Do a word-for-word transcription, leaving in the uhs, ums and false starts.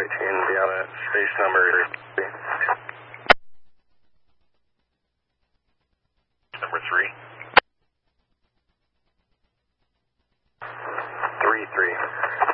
eighteen, be out at space number number three. Three, three.